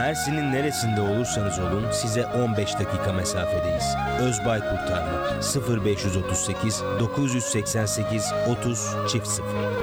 Mersin'in neresinde olursanız olun size 15 dakika mesafedeyiz. Özbay Kurtarma 0538 988 30 0